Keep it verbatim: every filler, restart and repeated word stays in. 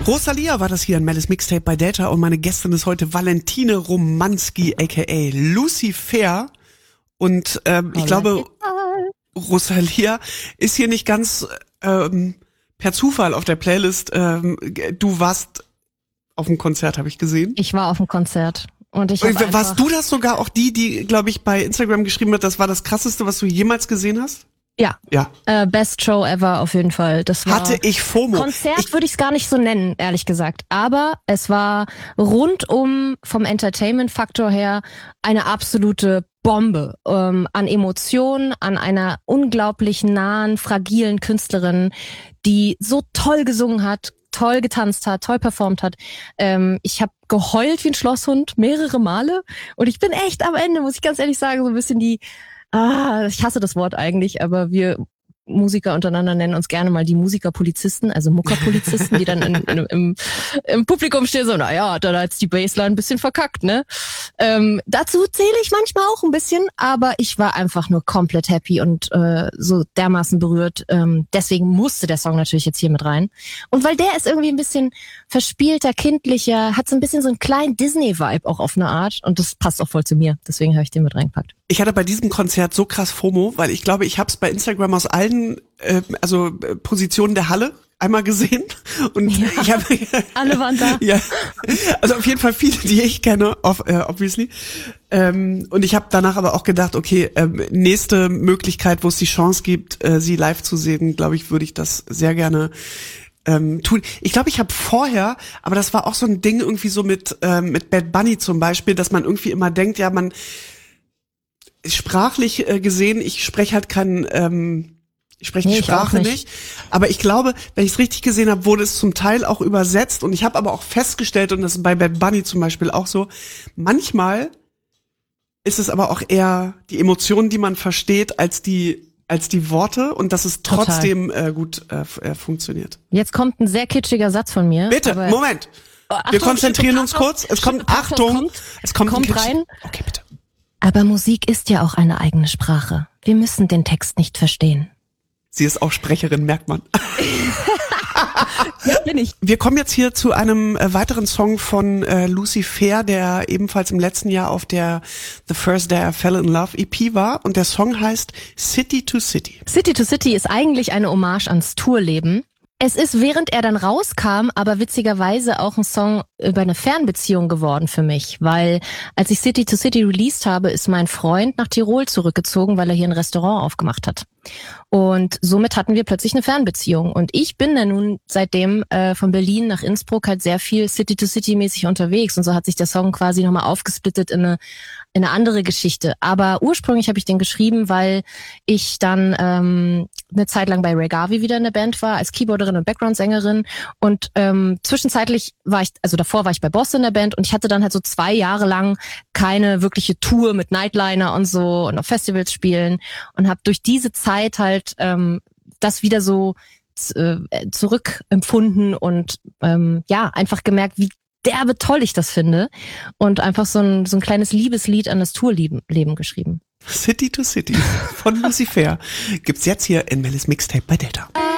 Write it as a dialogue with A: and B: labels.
A: Rosalia war das hier in Mellis Mixtape bei Data und meine Gästin ist heute Valentine Romanski aka Lucy Fair und ähm, ich glaube Rosalia ist hier nicht ganz ähm, per Zufall auf der Playlist. Ähm, du warst auf dem Konzert, habe ich gesehen.
B: Ich war auf dem Konzert. Und ich hab
A: Warst du das sogar auch die, die, glaube ich, bei Instagram geschrieben hat, das war das Krasseste, was du jemals gesehen hast?
B: Ja.
A: Ja.
B: Äh, Best Show ever auf jeden Fall. Das war
A: Hatte ich FOMO.
B: Konzert würde ich es gar nicht so nennen, ehrlich gesagt. Aber es war rundum vom Entertainment-Faktor her eine absolute Bombe ähm, an Emotionen, an einer unglaublich nahen, fragilen Künstlerin, die so toll gesungen hat, toll getanzt hat, toll performt hat. Ähm, ich habe geheult wie ein Schlosshund mehrere Male und ich bin echt am Ende, muss ich ganz ehrlich sagen, so ein bisschen die, ah, ich hasse das Wort eigentlich, aber wir Musiker untereinander nennen uns gerne mal die Musikerpolizisten, also Muckerpolizisten, die dann in, in, im, im Publikum stehen so, naja, da hat die Bassline ein bisschen verkackt, ne? Ähm, dazu zähle ich manchmal auch ein bisschen, aber ich war einfach nur komplett happy und äh, so dermaßen berührt. Ähm, deswegen musste der Song natürlich jetzt hier mit rein. Und weil der ist irgendwie ein bisschen verspielter, kindlicher, hat so ein bisschen so einen kleinen Disney-Vibe auch auf eine Art und das passt auch voll zu mir. Deswegen habe ich den mit reingepackt.
A: Ich hatte bei diesem Konzert so krass FOMO, weil ich glaube, ich habe es bei Instagram aus allen äh, also äh, Positionen der Halle einmal gesehen und
B: ja,
A: ich habe
B: alle waren da.
A: Ja, also auf jeden Fall viele, die ich kenne, of, äh, obviously. Ähm, und ich habe danach aber auch gedacht, okay, ähm, nächste Möglichkeit, wo es die Chance gibt, äh, sie live zu sehen, glaube ich, würde ich das sehr gerne ähm, tun. Ich glaube, ich habe vorher, aber das war auch so ein Ding irgendwie so mit ähm, mit Bad Bunny zum Beispiel, dass man irgendwie immer denkt, ja, man sprachlich äh, gesehen, ich spreche halt kein, ähm, ich spreche die
B: Nee, ich
A: Sprache
B: auch nicht.
A: nicht. Aber ich glaube, wenn ich es richtig gesehen habe, wurde es zum Teil auch übersetzt. Und ich habe aber auch festgestellt, und das ist bei Bad Bunny zum Beispiel auch so, manchmal ist es aber auch eher die Emotionen, die man versteht, als die als die Worte und dass es
B: Total.
A: trotzdem äh, gut äh, f- äh, funktioniert.
B: Jetzt kommt ein sehr kitschiger Satz von mir.
A: Bitte,
B: aber
A: Moment.
B: Oh,
A: Wir
B: Achtung,
A: konzentrieren uns
B: Achtung,
A: kurz. Es kommt,
B: Achtung,
A: Achtung,
B: kommt,
A: es kommt,
B: kommt
A: ein Kitsch-
B: rein.
A: Okay, bitte.
B: Aber Musik ist ja auch eine eigene Sprache. Wir müssen den Text nicht verstehen.
A: Sie ist auch Sprecherin, merkt man.
B: Ja, bin ich.
A: Wir kommen jetzt hier zu einem äh, weiteren Song von äh, Lucy Fair, der ebenfalls im letzten Jahr auf der The First Day I Fell in Love E P war. Und der Song heißt City to City.
B: City to City ist eigentlich eine Hommage ans Tourleben. Es ist, während er dann rauskam, aber witzigerweise auch ein Song über eine Fernbeziehung geworden für mich, weil als ich City to City released habe, ist mein Freund nach Tirol zurückgezogen, weil er hier ein Restaurant aufgemacht hat. Und somit hatten wir plötzlich eine Fernbeziehung. Und ich bin dann nun seitdem äh, von Berlin nach Innsbruck halt sehr viel City to City mäßig unterwegs. Und so hat sich der Song quasi nochmal aufgesplittet in eine in eine andere Geschichte. Aber ursprünglich habe ich den geschrieben, weil ich dann ähm, eine Zeit lang bei Ray Garvey wieder in der Band war, als Keyboarderin und Background-Sängerin. Und ähm, zwischenzeitlich war ich, also davor war ich bei Boss in der Band und ich hatte dann halt so zwei Jahre lang keine wirkliche Tour mit Nightliner und so und auf Festivals spielen und habe durch diese Zeit halt ähm, das wieder so äh, zurückempfunden und ähm, ja, einfach gemerkt, wie derbe toll ich das finde und einfach so ein so ein kleines Liebeslied an das Tourleben Leben geschrieben.
A: City to City von Lucy Fair gibt's jetzt hier in Mellis Mixtape bei Data.